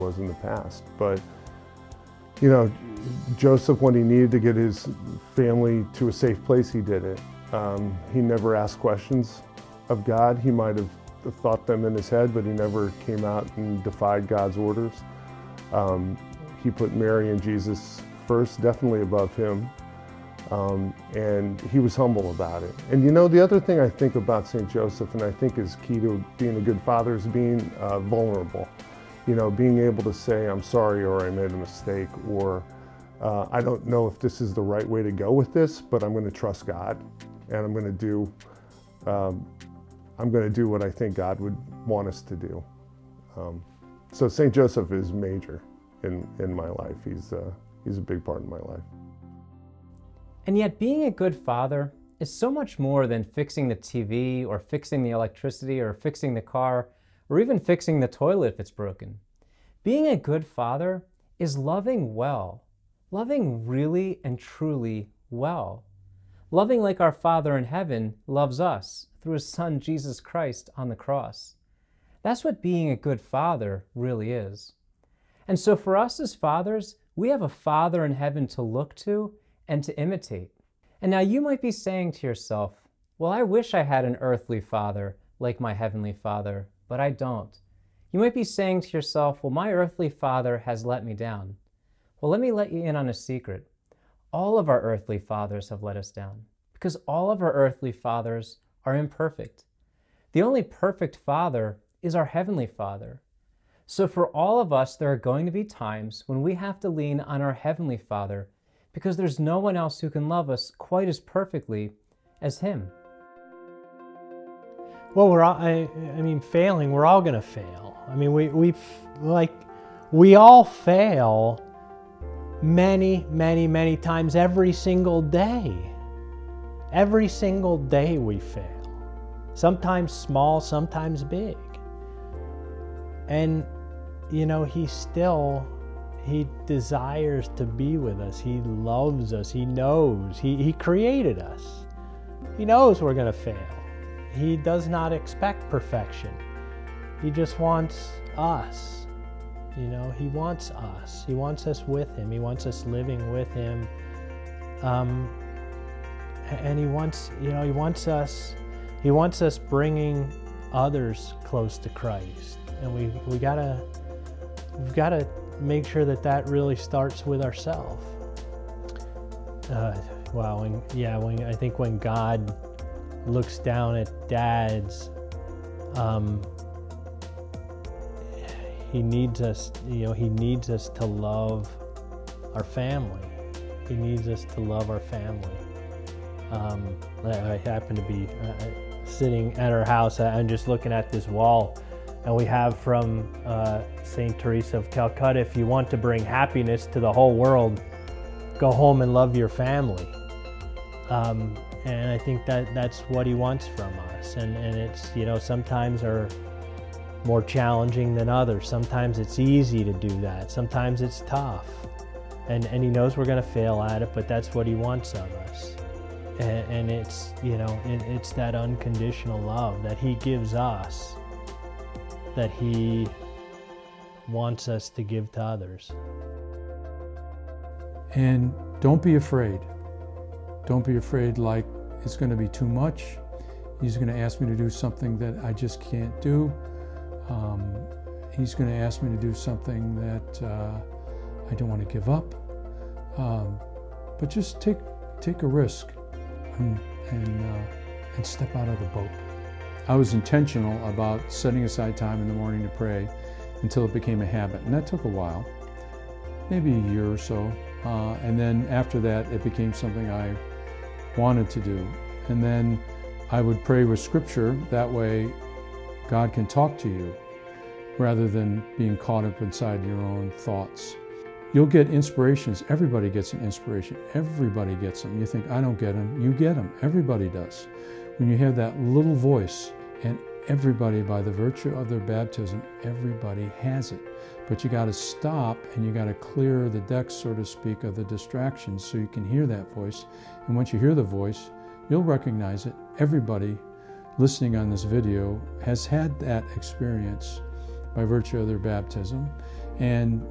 was in the past. But, you know, Joseph, when he needed to get his family to a safe place, he did it. He never asked questions of God. He might have thought them in his head, but he never came out and defied God's orders. He put Mary and Jesus first, definitely above him. And he was humble about it. And you know, the other thing I think about St. Joseph, and I think is key to being a good father, is being vulnerable. You know, being able to say, I'm sorry, or I made a mistake, or I don't know if this is the right way to go with this, but I'm going to trust God, and I'm going to do what I think God would want us to do. So St. Joseph is major in my life. He's a big part of my life. And yet being a good father is so much more than fixing the TV or fixing the electricity or fixing the car or even fixing the toilet if it's broken. Being a good father is loving well, loving really and truly well. Loving like our Father in heaven loves us through his Son Jesus Christ on the cross. That's what being a good father really is. And so for us as fathers, we have a Father in heaven to look to and to imitate. And now you might be saying to yourself, well, I wish I had an earthly father like my heavenly Father, but I don't. You might be saying to yourself, well, my earthly father has let me down. Well, let me let you in on a secret. All of our earthly fathers have let us down because all of our earthly fathers are imperfect. The only perfect Father is our Heavenly Father. So for all of us, there are going to be times when we have to lean on our Heavenly Father because there's no one else who can love us quite as perfectly as Him. Well, failing, we're all going to fail. I mean, we all fail many, many, many times every single day. Every single day we fail. Sometimes small, sometimes big. And, you know, He desires to be with us. He loves us. He knows. He created us. He knows we're going to fail. He does not expect perfection. He just wants us. You know, He wants us. He wants us with Him. He wants us living with Him. And He wants us bringing others close to Christ. And we've got to make sure that really starts with ourselves. I think when God looks down at dads, He needs us. He needs us to love our family. He needs us to love our family. I happen to be sitting at our house. I'm just looking at this wall. And we have from St. Teresa of Calcutta, if you want to bring happiness to the whole world, go home and love your family. And I think that's what He wants from us. And it's, sometimes are more challenging than others. Sometimes it's easy to do that. Sometimes it's tough. And He knows we're going to fail at it, but that's what He wants of us. And it's, it's that unconditional love that He gives us, that He wants us to give to others. And don't be afraid. Don't be afraid like it's going to be too much. He's going to ask me to do something that I just can't do. He's going to ask me to do something that I don't want to give up. But just take a risk and step out of the boat. I was intentional about setting aside time in the morning to pray until it became a habit, and that took a while, maybe a year or so. And then after that, it became something I wanted to do. And then I would pray with Scripture. That way, God can talk to you rather than being caught up inside your own thoughts. You'll get inspirations. Everybody gets an inspiration. Everybody gets them. You think, I don't get them. You get them. Everybody does. When you have that little voice, and everybody, by the virtue of their baptism, everybody has it. But you got to stop and you got to clear the decks, so to speak, of the distractions so you can hear that voice. And once you hear the voice, you'll recognize it. Everybody listening on this video has had that experience by virtue of their baptism. And